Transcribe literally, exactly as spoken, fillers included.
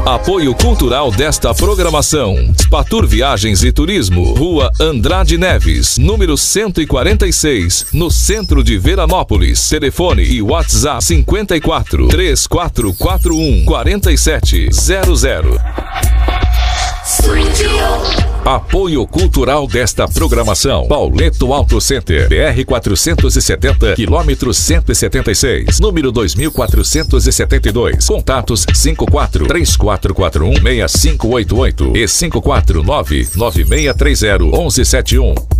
Apoio cultural desta programação: Spatur Viagens e Turismo, Rua Andrade Neves, número cento e quarenta e seis, no centro de Veranópolis. Telefone e WhatsApp cinquenta e quatro, três quatro quatro um, quarenta e sete zero zero. Apoio cultural desta programação: Pauleto Auto Center, B R quatrocentos e setenta, quilômetro cento e setenta e seis, número dois mil quatrocentos e setenta e dois. Contatos cinco quatro, três quatro quatro um, seis cinco oito oito e cinco quatro nove, nove seis três zero, um um sete um.